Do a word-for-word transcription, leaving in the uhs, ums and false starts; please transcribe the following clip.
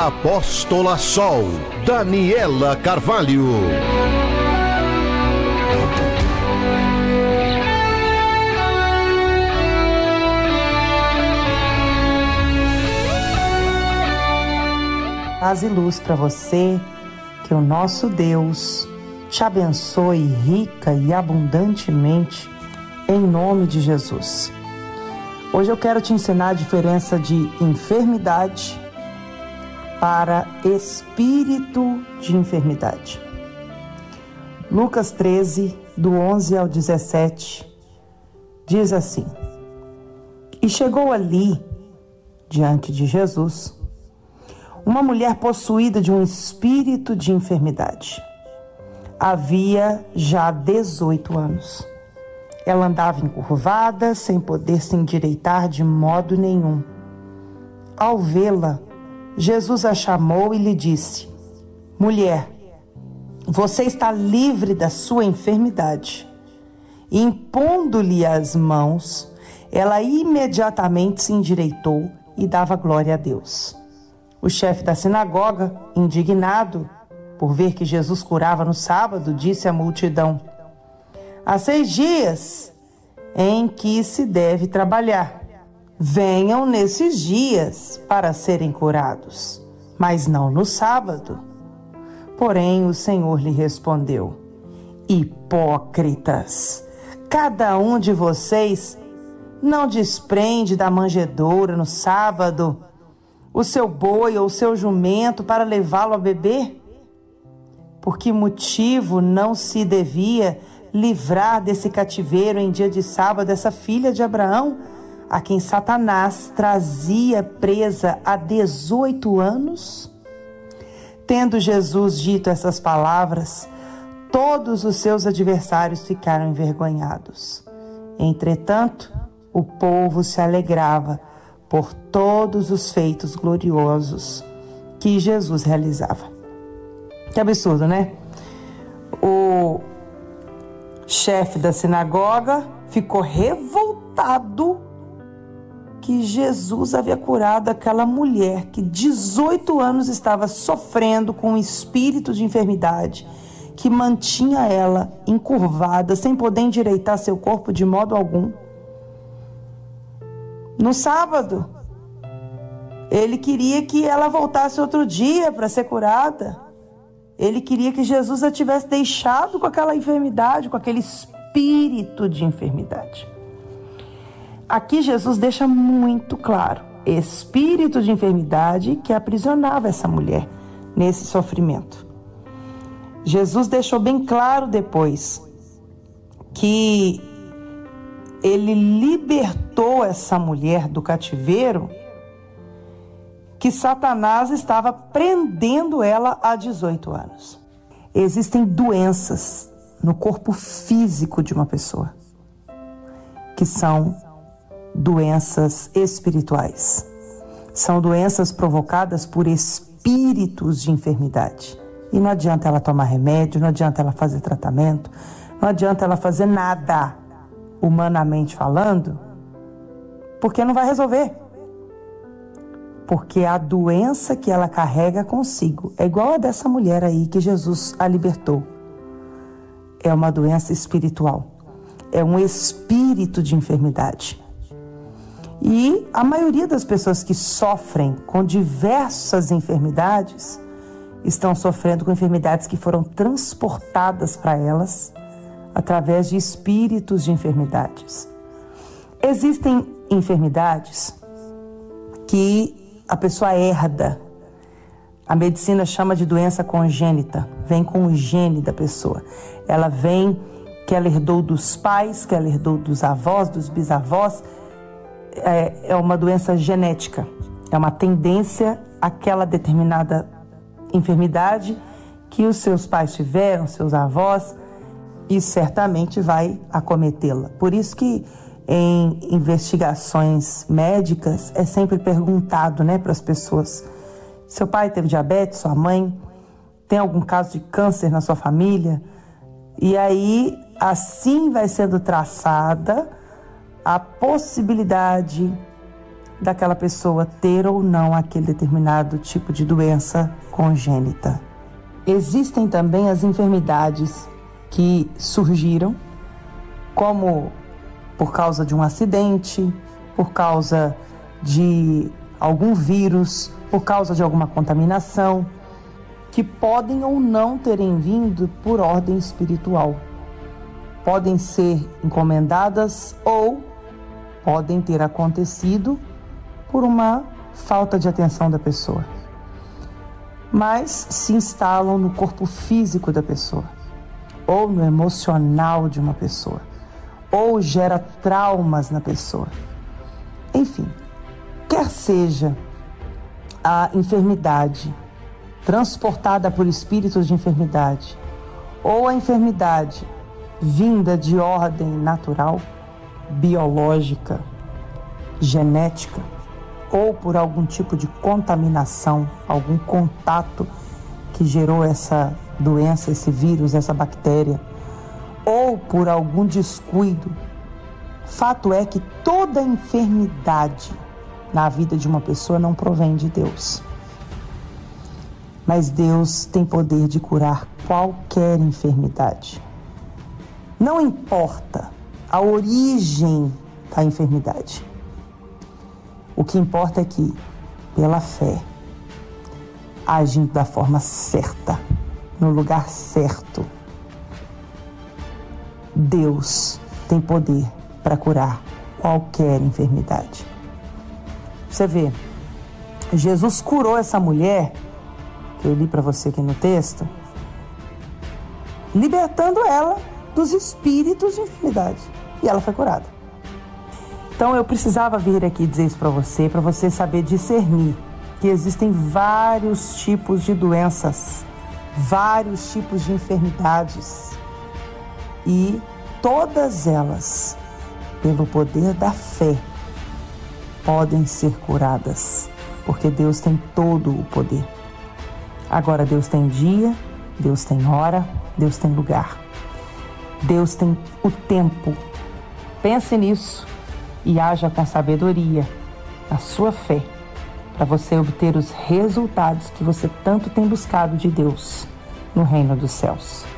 Apóstola Sol, Daniela Carvalho. Paz e luz para você, que o nosso Deus te abençoe rica e abundantemente, em nome de Jesus. Hoje eu quero te ensinar a diferença de enfermidade para espírito de enfermidade. Lucas treze, do onze ao dezessete, diz assim: E chegou ali, diante de Jesus, uma mulher possuída de um espírito de enfermidade. Havia já dezoito anos. Ela andava encurvada, sem poder se endireitar de modo nenhum. Ao vê-la, Jesus a chamou e lhe disse: Mulher, você está livre da sua enfermidade. E impondo-lhe as mãos, ela imediatamente se endireitou e dava glória a Deus. O chefe da sinagoga, indignado por ver que Jesus curava no sábado, disse à multidão: Há seis dias em que se deve trabalhar. Venham nesses dias para serem curados, mas não no sábado. Porém, o Senhor lhe respondeu: Hipócritas, cada um de vocês não desprende da manjedoura no sábado o seu boi ou o seu jumento para levá-lo a beber? Por que motivo não se devia livrar desse cativeiro em dia de sábado essa filha de Abraão, a quem Satanás trazia presa há dezoito anos? Tendo Jesus dito essas palavras, todos os seus adversários ficaram envergonhados. Entretanto, o povo se alegrava por todos os feitos gloriosos que Jesus realizava. Que absurdo, né? O chefe da sinagoga ficou revoltado que Jesus havia curado aquela mulher que dezoito anos estava sofrendo com um espírito de enfermidade que mantinha ela encurvada, sem poder endireitar seu corpo de modo algum. No sábado, ele queria que ela voltasse outro dia para ser curada. Ele queria que Jesus a tivesse deixado com aquela enfermidade, com aquele espírito de enfermidade. Aqui Jesus deixa muito claro: espírito de enfermidade que aprisionava essa mulher nesse sofrimento. Jesus deixou bem claro depois que ele libertou essa mulher do cativeiro que Satanás estava prendendo ela há dezoito anos. Existem doenças no corpo físico de uma pessoa que são doenças espirituais. São doenças provocadas por espíritos de enfermidade. E não adianta ela tomar remédio, não adianta ela fazer tratamento, não adianta ela fazer nada, humanamente falando, porque não vai resolver. Porque a doença que ela carrega consigo é igual a dessa mulher aí que Jesus a libertou. É uma doença espiritual. É um espírito de enfermidade. E a maioria das pessoas que sofrem com diversas enfermidades estão sofrendo com enfermidades que foram transportadas para elas através de espíritos de enfermidades. Existem enfermidades que a pessoa herda. A medicina chama de doença congênita. Vem com o gene da pessoa. Ela vem que ela herdou dos pais, que ela herdou dos avós, dos bisavós. É, é uma doença genética. É uma tendência àquela determinada enfermidade que os seus pais tiveram, seus avós, e certamente vai acometê-la. Por isso que em investigações médicas é sempre perguntado, né, para as pessoas: seu pai teve diabetes, sua mãe tem algum caso de câncer na sua família? E aí assim vai sendo traçada a possibilidade daquela pessoa ter ou não aquele determinado tipo de doença congênita. Existem também as enfermidades que surgiram, como por causa de um acidente, por causa de algum vírus, por causa de alguma contaminação, que podem ou não terem vindo por ordem espiritual. Podem ser encomendadas ou podem ter acontecido por uma falta de atenção da pessoa. Mas se instalam no corpo físico da pessoa, ou no emocional de uma pessoa, ou gera traumas na pessoa. Enfim, quer seja a enfermidade transportada por espíritos de enfermidade, ou a enfermidade vinda de ordem natural, biológica, genética, ou por algum tipo de contaminação, algum contato que gerou essa doença, esse vírus, essa bactéria, ou por algum descuido. Fato é que toda enfermidade na vida de uma pessoa não provém de Deus. Mas Deus tem poder de curar qualquer enfermidade. Não importa a origem da enfermidade. O que importa é que, pela fé, agindo da forma certa, no lugar certo, Deus tem poder para curar qualquer enfermidade. Você vê, Jesus curou essa mulher, que eu li para você aqui no texto, libertando ela dos espíritos de enfermidade. E ela foi curada. Então eu precisava vir aqui dizer isso para você, para você saber discernir que existem vários tipos de doenças, vários tipos de enfermidades. E todas elas, pelo poder da fé, podem ser curadas, porque Deus tem todo o poder. Agora, Deus tem dia, Deus tem hora, Deus tem lugar. Deus tem o tempo. Pense nisso e haja com sabedoria, a sua fé, para você obter os resultados que você tanto tem buscado de Deus no reino dos céus.